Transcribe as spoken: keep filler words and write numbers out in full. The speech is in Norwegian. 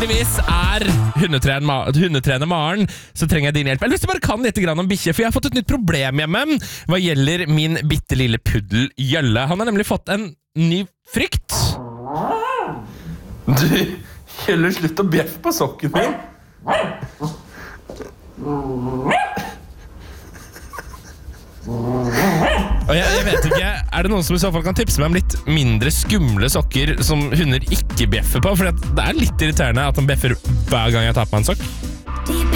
tilfeldigvis er hundetrener, Ma hundetrener Maren, så trenger jeg din hjelp. Jeg har lyst til å bare kan litt grann om bikkje, for jeg har fått et nytt problem hjemme hva gjelder min bittelille puddel Jølle. Han har nemlig fått en ny frykt. Du, Jølle, slutt å bjeffe på sokken min. Og jeg, jeg vet ikke, er det noen som i så fall kan tipse meg om litt mindre skumle sokker som hunder ikke bjeffer på? For det er litt irriterende at han bjeffer hver gang jeg tar på meg en sokk.